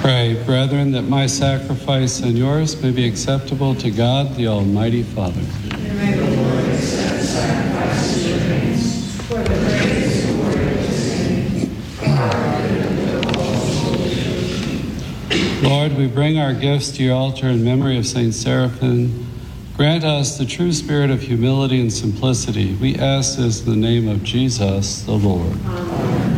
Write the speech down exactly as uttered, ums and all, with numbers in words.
Pray, brethren, that my sacrifice and yours may be acceptable to God, the Almighty Father. And may the Lord accept the sacrifice of your hands for the praise and glory of his name, for our good and the whole. Lord, we bring our gifts to your altar in memory of Saint Seraphim. Grant us the true spirit of humility and simplicity. We ask this in the name of Jesus, the Lord. Amen.